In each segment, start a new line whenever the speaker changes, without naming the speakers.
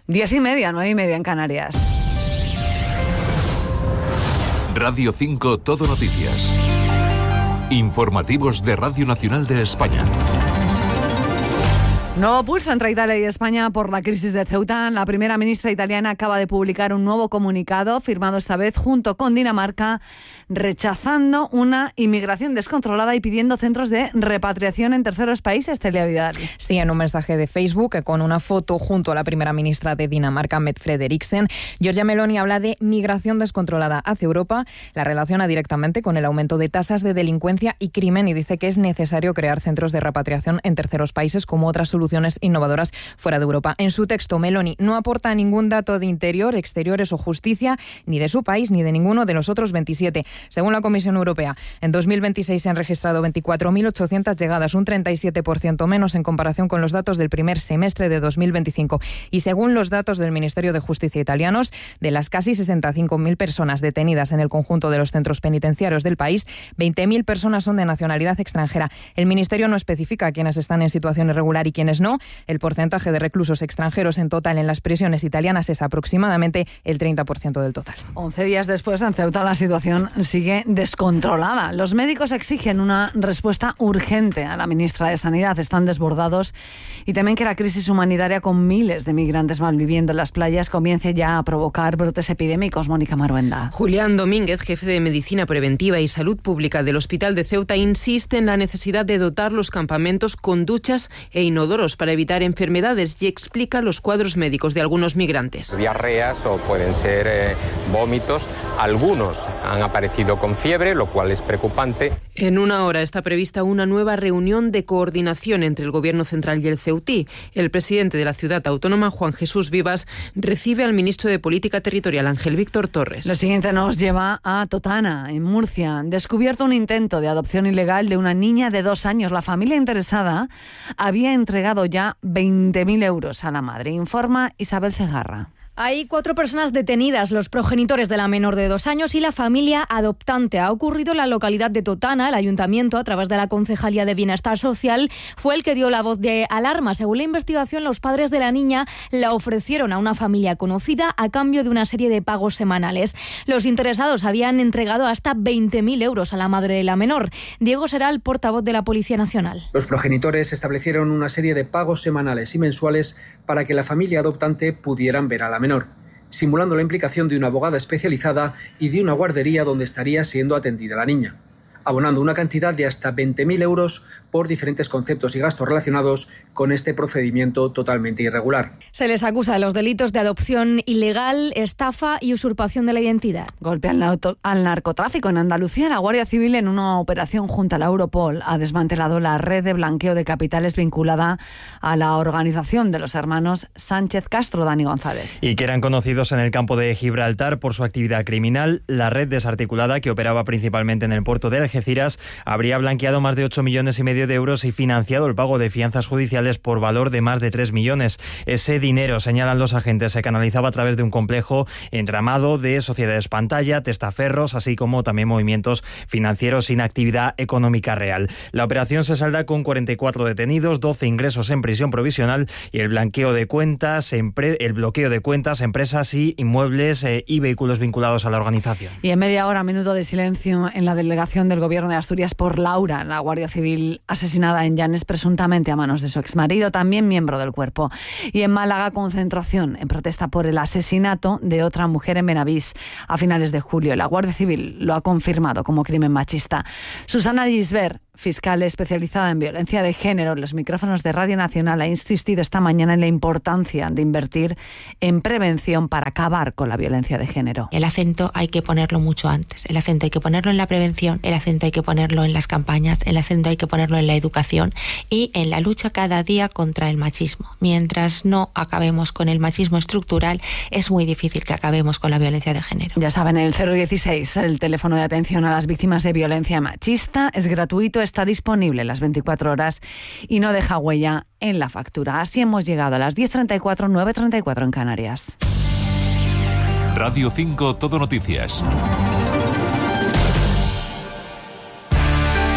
10:30, 9:30 en Canarias.
Radio 5 Todo Noticias. Informativos de Radio Nacional de España.
Nuevo pulso entre Italia y España por la crisis de Ceuta. La primera ministra italiana acaba de publicar un nuevo comunicado, firmado esta vez junto con Dinamarca, rechazando una inmigración descontrolada y pidiendo centros de repatriación en terceros países. Celia Vidal.
Sí, en un mensaje de Facebook con una foto junto a la primera ministra de Dinamarca, Mette Frederiksen, Giorgia Meloni habla de migración descontrolada hacia Europa, la relaciona directamente con el aumento de tasas de delincuencia y crimen y dice que es necesario crear centros de repatriación en terceros países como otras soluciones innovadoras fuera de Europa. En su texto, Meloni no aporta ningún dato de interior, exteriores o justicia, ni de su país ni de ninguno de los otros 27. Según la Comisión Europea, en 2026 se han registrado 24.800 llegadas, un 37% menos en comparación con los datos del primer semestre de 2025. Y según los datos del Ministerio de Justicia italianos, de las casi 65.000 personas detenidas en el conjunto de los centros penitenciarios del país, 20.000 personas son de nacionalidad extranjera. El Ministerio no especifica quiénes están en situación irregular y quiénes no. El porcentaje de reclusos extranjeros en total en las prisiones italianas es aproximadamente el 30% del total.
11 días después, en Ceuta la situación sigue descontrolada. Los médicos exigen una respuesta urgente a la ministra de Sanidad. Están desbordados y temen que la crisis humanitaria con miles de migrantes malviviendo en las playas comience ya a provocar brotes epidémicos. Mónica Maruenda.
Julián Domínguez, jefe de Medicina Preventiva y Salud Pública del Hospital de Ceuta, insiste en la necesidad de dotar los campamentos con duchas e inodoros para evitar enfermedades y explica los cuadros médicos de algunos migrantes.
Diarreas o pueden ser vómitos. Algunos han aparecido con fiebre, lo cual es preocupante.
En una hora está prevista una nueva reunión de coordinación entre el Gobierno central y el ceutí. El presidente de la ciudad autónoma, Juan Jesús Vivas, recibe al ministro de Política Territorial, Ángel Víctor Torres.
Lo siguiente nos lleva a Totana, en Murcia. Han descubierto un intento de adopción ilegal de una niña de 2 años. La familia interesada había entregado ya 20.000 euros a la madre, informa Isabel Cegarra.
Hay 4 personas detenidas, los progenitores de la menor de 2 años y la familia adoptante. Ha ocurrido en la localidad de Totana. El ayuntamiento, a través de la Concejalía de Bienestar Social, fue el que dio la voz de alarma. Según la investigación, los padres de la niña la ofrecieron a una familia conocida a cambio de una serie de pagos semanales. Los interesados habían entregado hasta 20.000 euros a la madre de la menor. Diego Seral, portavoz de la Policía Nacional.
Los progenitores establecieron una serie de pagos semanales y mensuales para que la familia adoptante pudieran ver a la menor, simulando la implicación de una abogada especializada y de una guardería donde estaría siendo atendida la niña, abonando una cantidad de hasta 20.000 euros por diferentes conceptos y gastos relacionados con este procedimiento totalmente irregular.
Se les acusa de los delitos de adopción ilegal, estafa y usurpación de la identidad.
Golpe al narcotráfico. En Andalucía, la Guardia Civil, en una operación junto a la Europol, ha desmantelado la red de blanqueo de capitales vinculada a la organización de los hermanos Sánchez Castro. Dani González.
Y que eran conocidos en el campo de Gibraltar por su actividad criminal. La red desarticulada, que operaba principalmente en el puerto de Algeciras, habría blanqueado más de 8,5 millones de euros y financiado el pago de fianzas judiciales por valor de más de 3 millones. Ese dinero, señalan los agentes, se canalizaba a través de un complejo entramado de sociedades pantalla, testaferros, así como también movimientos financieros sin actividad económica real. La operación se salda con 44 detenidos, 12 ingresos en prisión provisional y el bloqueo de cuentas, empresas y inmuebles y vehículos vinculados a la organización.
Y en media hora, minuto de silencio en la delegación del Gobierno de Asturias por Laura, la Guardia Civil asesinada en Llanes presuntamente a manos de su exmarido, también miembro del cuerpo. Y en Málaga, concentración en protesta por el asesinato de otra mujer en Benavís a finales de julio. La Guardia Civil lo ha confirmado como crimen machista. Susana Gisbert, fiscal especializada en violencia de género, en los micrófonos de Radio Nacional, ha insistido esta mañana en la importancia de invertir en prevención para acabar con la violencia de género.
El acento hay que ponerlo mucho antes. El acento hay que ponerlo en la prevención, el acento hay que ponerlo en las campañas, el acento hay que ponerlo en la educación y en la lucha cada día contra el machismo. Mientras no acabemos con el machismo estructural, es muy difícil que acabemos con la violencia de género.
Ya saben, el 016, el teléfono de atención a las víctimas de violencia machista, es gratuito, está disponible las 24 horas y no deja huella en la factura. Así hemos llegado a las 10:34, 9:34 en Canarias.
Radio 5 Todo Noticias.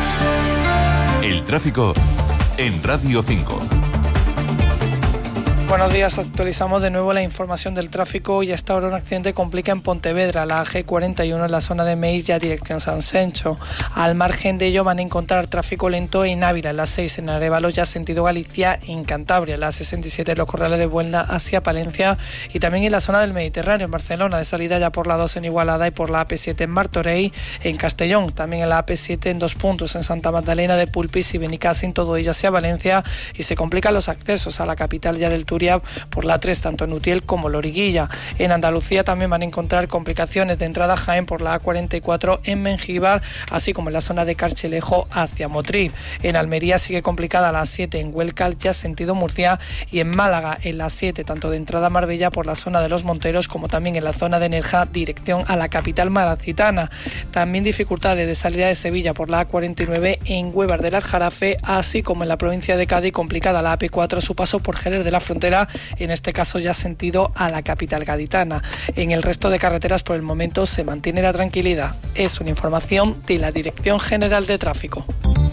El tráfico en Radio 5.
Buenos días, actualizamos de nuevo la información del tráfico y hasta ahora un accidente complica en Pontevedra, la G41 en la zona de Meis, ya dirección San Sencho. Al margen de ello van a encontrar tráfico lento en Ávila, en la 6 en Arévalo, ya sentido Galicia, en Cantabria, la 67 en los Corrales de Buelna hacia Palencia y también en la zona del Mediterráneo, en Barcelona, de salida ya por la 2 en Igualada y por la AP7 en Martorell, en Castellón, también en la AP7 en 2 puntos, en Santa Magdalena de Pulpis y Benicàssim, todo ello hacia Valencia, y se complican los accesos a la capital ya del Turia por la 3, tanto en Utiel como Loriguilla. En Andalucía también van a encontrar complicaciones de entrada a Jaén por la A44 en Mengíbar, así como en la zona de Carchelejo hacia Motril. En Almería sigue complicada la 7 en Huelca, ya sentido Murcia, y en Málaga en la 7, tanto de entrada a Marbella por la zona de Los Monteros como también en la zona de Nerja, dirección a la capital malacitana. También dificultades de salida de Sevilla por la A49 en Huevar del Aljarafe, así como en la provincia de Cádiz, complicada la AP4 a su paso por Jerez de la Frontera, en este caso ya sentido a la capital gaditana. En el resto de carreteras por el momento se mantiene la tranquilidad. Es una información de la Dirección General de Tráfico.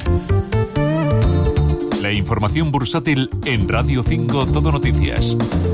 La información bursátil en Radio 5 Todo Noticias.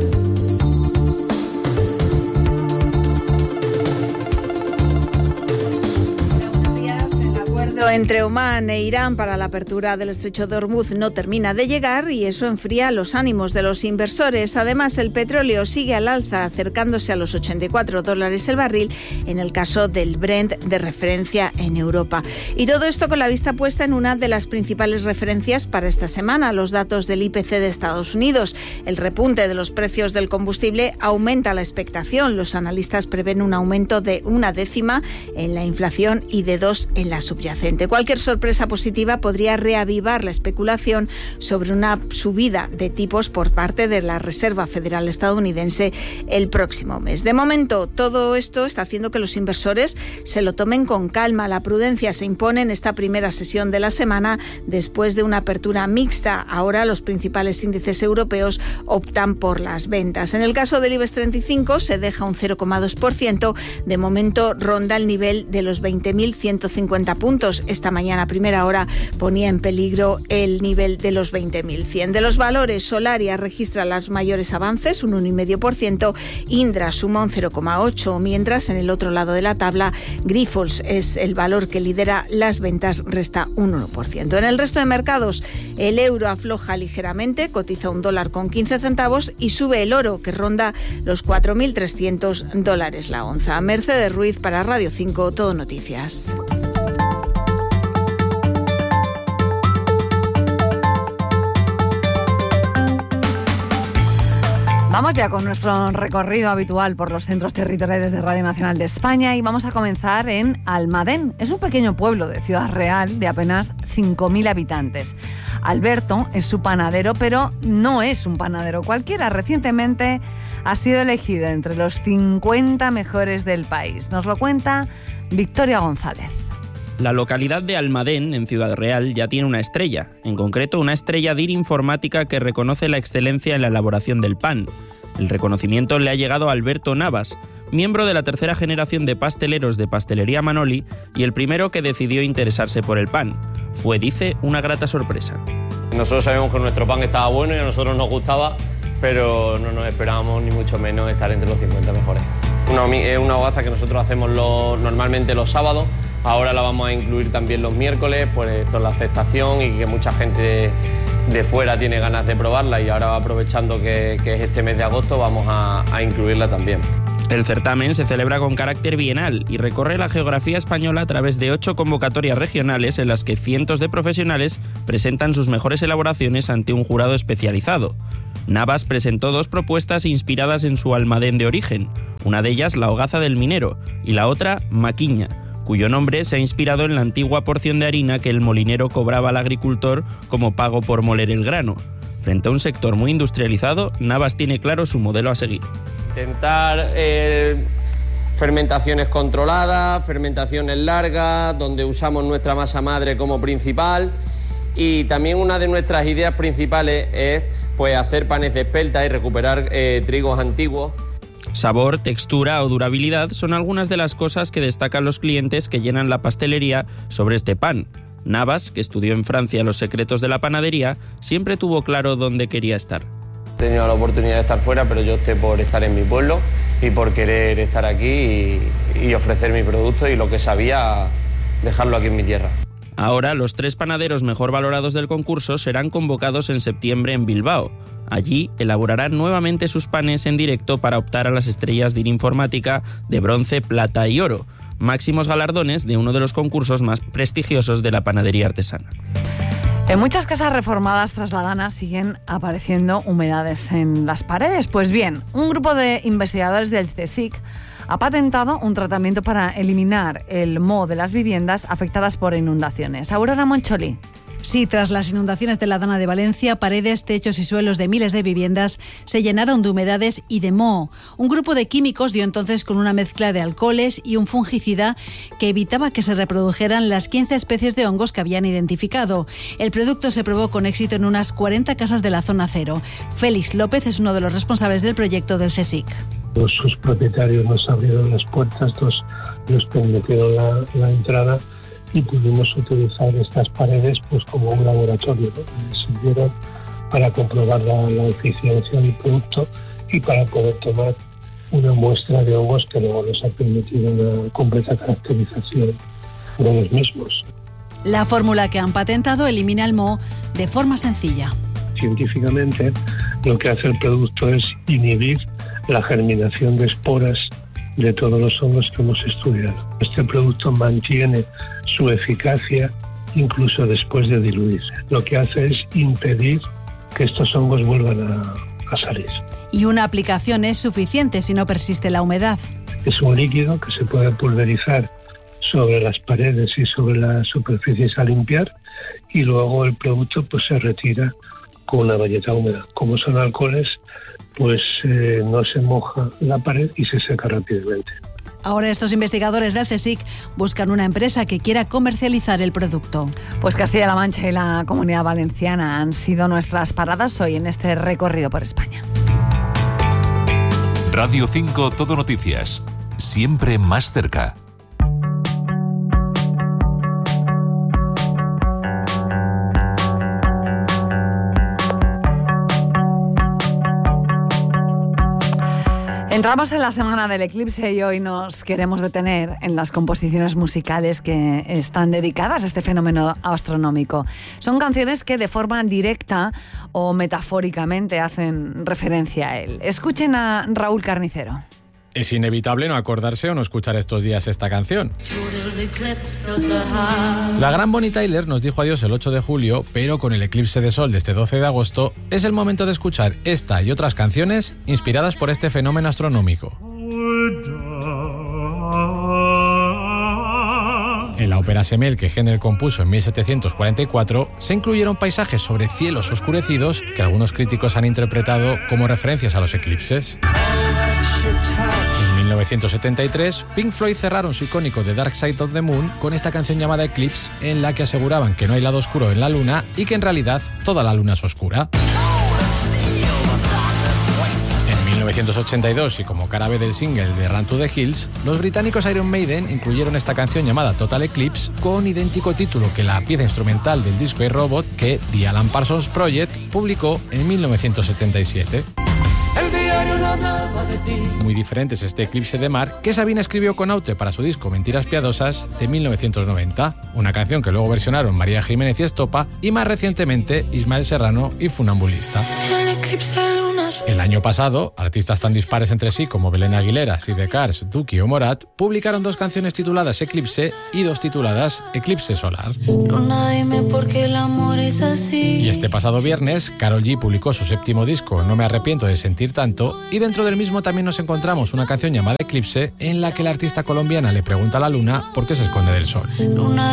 Entre Omán e Irán para la apertura del estrecho de Hormuz no termina de llegar y eso enfría los ánimos de los inversores. Además, el petróleo sigue al alza, acercándose a los $84 el barril en el caso del Brent de referencia en Europa. Y todo esto con la vista puesta en una de las principales referencias para esta semana, los datos del IPC de Estados Unidos. El repunte de los precios del combustible aumenta la expectación. Los analistas prevén un aumento de 0,1 en la inflación y de 2 en la subyacente. Cualquier sorpresa positiva podría reavivar la especulación sobre una subida de tipos por parte de la Reserva Federal estadounidense el próximo mes. De momento, todo esto está haciendo que los inversores se lo tomen con calma. La prudencia se impone en esta primera sesión de la semana después de una apertura mixta. Ahora los principales índices europeos optan por las ventas. En el caso del IBEX 35 se deja un 0,2%. De momento ronda el nivel de los 20.150 puntos. Esta mañana a primera hora ponía en peligro el nivel de los 20.100. De los valores, Solaria registra los mayores avances, un 1,5%, Indra suma un 0,8%, mientras en el otro lado de la tabla, Grifols es el valor que lidera las ventas, resta un 1%. En el resto de mercados, el euro afloja ligeramente, cotiza $1,15 y sube el oro, que ronda los $4.300 la onza. Mercedes Ruiz para Radio 5, Todo Noticias.
Vamos ya con nuestro recorrido habitual por los centros territoriales de Radio Nacional de España y vamos a comenzar en Almadén. Es un pequeño pueblo de Ciudad Real de apenas 5.000 habitantes. Alberto es su panadero, pero no es un panadero cualquiera. Recientemente ha sido elegido entre los 50 mejores del país. Nos lo cuenta Victoria González.
La localidad de Almadén, en Ciudad Real, ya tiene una estrella, en concreto una estrella DIR informática que reconoce la excelencia en la elaboración del pan. El reconocimiento le ha llegado a Alberto Navas, miembro de la tercera generación de pasteleros de Pastelería Manoli y el primero que decidió interesarse por el pan. Fue, dice, una grata sorpresa.
Nosotros sabíamos que nuestro pan estaba bueno y a nosotros nos gustaba, pero no nos esperábamos ni mucho menos estar entre los 50 mejores. Es una hogaza que nosotros hacemos normalmente los sábados. Ahora la vamos a incluir también los miércoles, pues esto es la aceptación y que mucha gente de fuera tiene ganas de probarla y ahora aprovechando que es este mes de agosto vamos a incluirla también.
El certamen se celebra con carácter bienal y recorre la geografía española a través de 8 convocatorias regionales en las que cientos de profesionales presentan sus mejores elaboraciones ante un jurado especializado. Navas presentó 2 propuestas inspiradas en su Almadén de origen, una de ellas la hogaza del minero y la otra Maquiña, cuyo nombre se ha inspirado en la antigua porción de harina que el molinero cobraba al agricultor como pago por moler el grano. Frente a un sector muy industrializado, Navas tiene claro su modelo a seguir.
Intentar fermentaciones controladas, fermentaciones largas, donde usamos nuestra masa madre como principal, y también una de nuestras ideas principales es pues hacer panes de espelta y recuperar trigos antiguos.
Sabor, textura o durabilidad son algunas de las cosas que destacan los clientes que llenan la pastelería sobre este pan. Navas, que estudió en Francia los secretos de la panadería, siempre tuvo claro dónde quería estar.
He tenido la oportunidad de estar fuera, pero yo opté por estar en mi pueblo y por querer estar aquí y ofrecer mi producto y lo que sabía, dejarlo aquí en mi tierra.
Ahora, los 3 panaderos mejor valorados del concurso serán convocados en septiembre en Bilbao. Allí elaborarán nuevamente sus panes en directo para optar a las estrellas de Informática de bronce, plata y oro, máximos galardones de uno de los concursos más prestigiosos de la panadería artesana.
En muchas casas reformadas trasladanas siguen apareciendo humedades en las paredes. Pues bien, un grupo de investigadores del CSIC ha patentado un tratamiento para eliminar el moho de las viviendas afectadas por inundaciones. Aurora Moncholi.
Sí, tras las inundaciones de la Dana de Valencia, paredes, techos y suelos de miles de viviendas se llenaron de humedades y de moho. Un grupo de químicos dio entonces con una mezcla de alcoholes y un fungicida que evitaba que se reprodujeran las 15 especies de hongos que habían identificado. El producto se probó con éxito en unas 40 casas de la zona cero. Félix López es uno de los responsables del proyecto del CSIC.
Sus propietarios nos abrieron las puertas, nos permitieron la entrada y pudimos utilizar estas paredes pues como un laboratorio, ¿no? Que sirvieron para comprobar la eficiencia del producto y para poder tomar una muestra de hongos que luego nos ha permitido una completa caracterización de los mismos.
La fórmula que han patentado elimina el moho de forma sencilla.
Científicamente, lo que hace el producto es inhibir la germinación de esporas de todos los hongos que hemos estudiado. Este producto mantiene su eficacia incluso después de diluirse. Lo que hace es impedir que estos hongos vuelvan a salir.
Y una aplicación es suficiente si no persiste la humedad.
Es un líquido que se puede pulverizar sobre las paredes y sobre las superficies a limpiar y luego el producto pues se retira con una bayeta húmeda. Como son alcoholes, pues no se moja la pared y se seca rápidamente.
Ahora estos investigadores del CSIC buscan una empresa que quiera comercializar el producto.
Pues Castilla-La Mancha y la Comunidad Valenciana han sido nuestras paradas hoy en este recorrido por España.
Radio 5 Todo Noticias, siempre más cerca.
Entramos en la semana del eclipse y hoy nos queremos detener en las composiciones musicales que están dedicadas a este fenómeno astronómico. Son canciones que de forma directa o metafóricamente hacen referencia a él. Escuchen a Raúl Carnicero.
Es inevitable no acordarse o no escuchar estos días esta canción. La gran Bonnie Tyler nos dijo adiós el 8 de julio, pero con el eclipse de sol de este 12 de agosto es el momento de escuchar esta y otras canciones inspiradas por este fenómeno astronómico. En la ópera Semel que Händel compuso en 1744 se incluyeron paisajes sobre cielos oscurecidos que algunos críticos han interpretado como referencias a los eclipses. En 1973, Pink Floyd cerraron su icónico The Dark Side of the Moon con esta canción llamada Eclipse, en la que aseguraban que no hay lado oscuro en la luna y que en realidad toda la luna es oscura. En 1982, y como cara B del single de Run to the Hills, los británicos Iron Maiden incluyeron esta canción llamada Total Eclipse con idéntico título que la pieza instrumental del disco iRobot que The Alan Parsons Project publicó en 1977. Muy diferente es este Eclipse de mar que Sabina escribió con Aute para su disco Mentiras Piadosas de 1990, una canción que luego versionaron María Jiménez y Estopa y más recientemente Ismael Serrano y Funambulista. El año pasado, artistas tan dispares entre sí como Belén Aguilera, Sid The Cars, Duki o Morat publicaron 2 canciones tituladas Eclipse y 2 tituladas Eclipse Solar. Y este pasado viernes, Karol G publicó su 7º disco No me arrepiento de sentir tanto y dentro del mismo también nos encontramos una canción llamada Eclipse en la que la artista colombiana le pregunta a la luna por qué se esconde del sol.